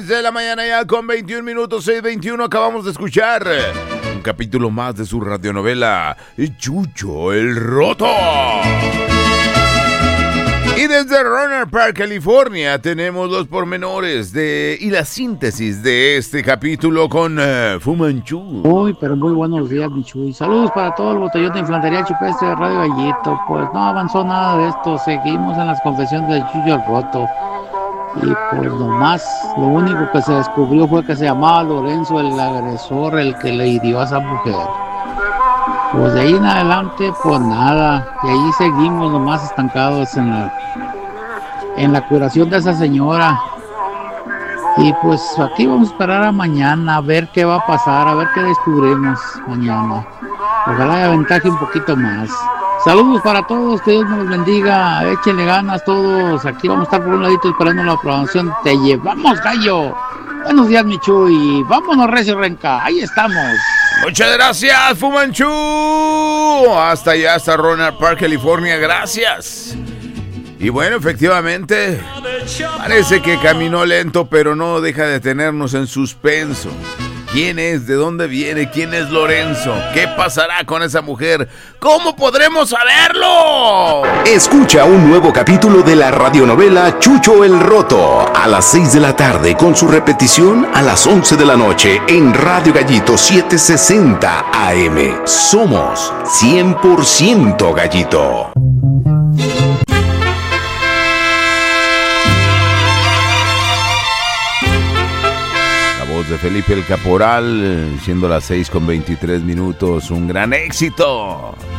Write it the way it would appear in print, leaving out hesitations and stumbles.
de la mañana ya con 21 minutos, 6:21. Acabamos de escuchar un capítulo más de su radionovela Chucho el Roto. Y desde Rohnert Park, California, tenemos los pormenores y la síntesis de este capítulo con Fu Manchu. Uy, pero muy buenos días, mi Chuy. Saludos para todo el botellón de infantería chupestre de Radio Gallito. Pues no avanzó nada de esto. Seguimos en las confesiones del Chucho el Roto. Y pues nomás, lo único que se descubrió fue que se llamaba Lorenzo, el agresor, el que le hirió a esa mujer. Pues de ahí en adelante, pues nada. Y ahí seguimos nomás estancados en la curación de esa señora. Y pues aquí vamos a esperar a mañana, a ver qué va a pasar, a ver qué descubrimos mañana. Ojalá haya ventaja un poquito más. Saludos para todos, que Dios nos bendiga, échenle ganas todos. Aquí vamos a estar por un ladito esperando la aprobación. Te llevamos, gallo. Buenos días, mi Chuy. Vámonos, Recio Renca, ahí estamos. Muchas gracias, Fu Manchu. Hasta allá, hasta Rohnert Park, California, gracias. Y bueno, efectivamente, parece que caminó lento, pero no deja de tenernos en suspenso. ¿Quién es? ¿De dónde viene? ¿Quién es Lorenzo? ¿Qué pasará con esa mujer? ¿Cómo podremos saberlo? Escucha un nuevo capítulo de la radionovela Chucho el Roto a las 6 de la tarde con su repetición a las 11 de la noche en Radio Gallito 760 AM. Somos 100% Gallito. De Felipe el Caporal, siendo las 6:23, un gran éxito.